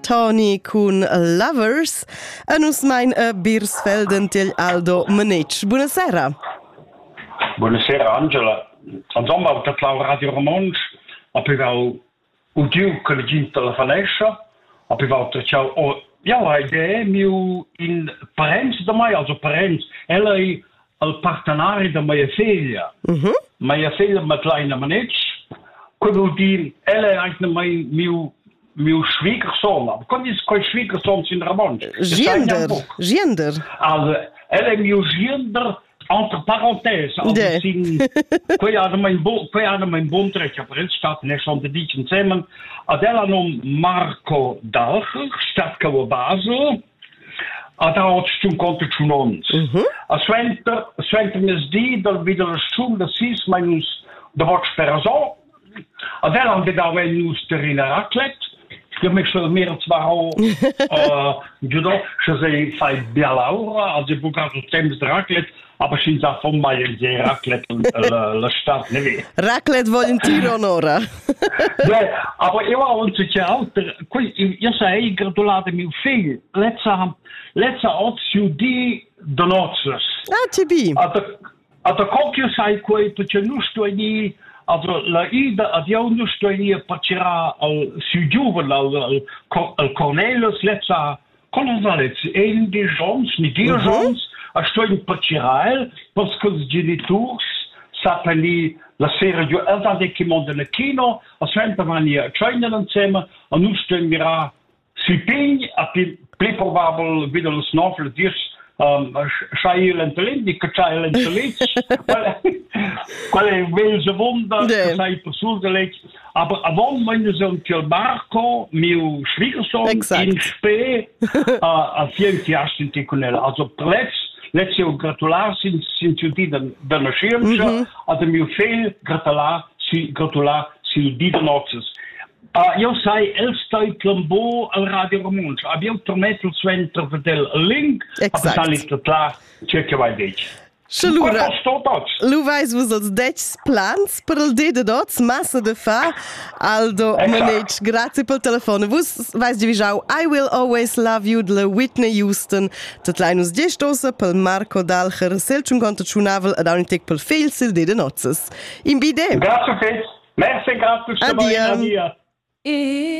Tony cun Lovers. E nus mein Birsfelden til Aldo Manetsch. Buonasera. Buonasera Angela. Insomma, ho detto Radio Romansch, avevo udito che la gente telefonesce, avevo detto ciao, ja, idee mio in parents da mai, also parents, ella è il partenario da mia figlia. Mia figlia Madeleine Manetsch, quello di ella è anche mio schwiegersohn, aber quando ist kein Schwiegersohn in Romansch? Gender. Also, ella è mio gender. Entre parenthèses, qui hadden mijn bondrecht op Ridstad, net onder die samen. Adela nom Marco Dalcher, Stadtkouwe Basel. Daar had je toen contact van ons. Als Swenter is die, dat wieder een stoel, dat is mijn de wordt persoon. Adela had daar wel nieuws te in raclette. Je mich schon mehr als war je sei fai Bialaura, also ich buche also Thames Raclette, aber ich sage von meinem sehr Raclette la Stadt, ne? Raclette volentieri Nora. Ja, aber ich war uns ja auch, io sei gratulate mio figlio, let's die donots. Ah, tibi. A da kokio sai quei perché non sto ni. Also la ida ad io non sto in partirà al Südjuvel al Cornelius letza Colonelets in die Jones ni die Jones a sto in partirà parce que les genitors s'appellent la serie du Eltern qui monte nel kino a sempre mania China insieme a non sto in mira Siping a più probabile video lo snoffel dis Shail en Telin, die Kachail en Telitz. Qual è Welse Wunder, sei persönlich. Aber avant meine Sohn Marco, mio Schwiegersohn, in Spee, a 24 Ticonella. Also let's you gratular sind die der Schirmsche, also mio Fehl gratular sind die Notzes. Io sai Elstoi Clambeau al Radio Romansch. Abbiamo promesso il Swenter del link. Exact. Aber dann klar, cerca vai deci. Allora, lu vais vos els deci plans per il de dots, massa de fa. Aldo Manetsch, grazie pel telefono. Vos vais di visau I Will Always Love You de la Whitney Houston. Tot leinus gestosa pel Marco Dalcher, selciun conto ciunavel ad aunitek pel feil sil de notzes. In bide. Grazie, Fitz. Merci, grazie. Adia.